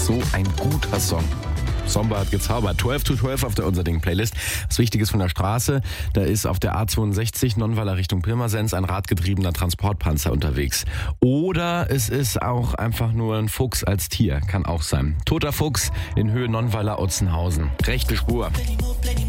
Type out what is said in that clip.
So ein guter Song. Somber hat gezaubert. 12 to 12 auf der Unser Ding Playlist. Was Wichtiges von der Straße, da ist auf der A62 Nonnweiler Richtung Pirmasens ein radgetriebener Transportpanzer unterwegs. Oder es ist auch einfach nur ein Fuchs als Tier. Kann auch sein. Toter Fuchs in Höhe Nonnweiler Otzenhausen. Rechte Spur.